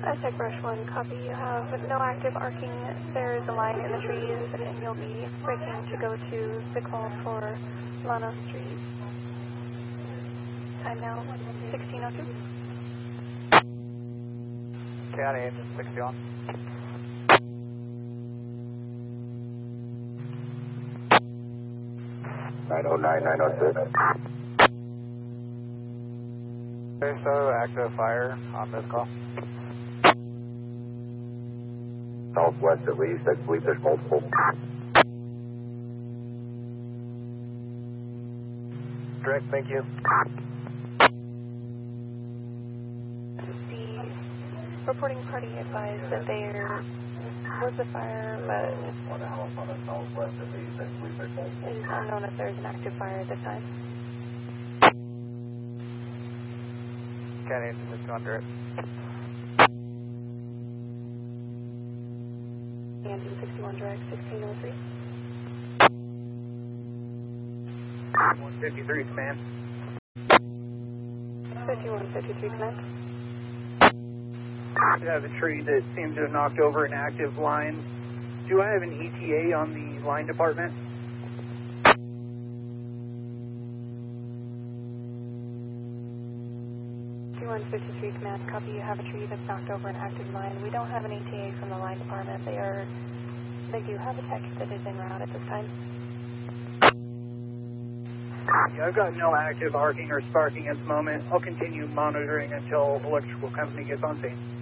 Aztec Brush 1, copy. You have no active arcing. There is a line in the trees, and you'll be braking to go to the call for Lana Street. Time now, 16:02. County engine 60 on. Okay, so active fire on this call. Southwest at least, I believe there's multiple. Direct, thank you. The reporting party advised that there was a fire, but it is unknown if there's an active fire at this time. County engine 60 on direct. Engine 61 direct, 1603. 153 command. 5153 command. I have a tree that seems to have knocked over an active line. Do I have an ETA on the line department? 5153 command, copy. You have a tree that's knocked over an active line. We don't have an ETA from the line department. They do have a tech that is en route at this time. Yeah, I've got no active arcing or sparking at the moment. I'll continue monitoring until electrical company gets on scene.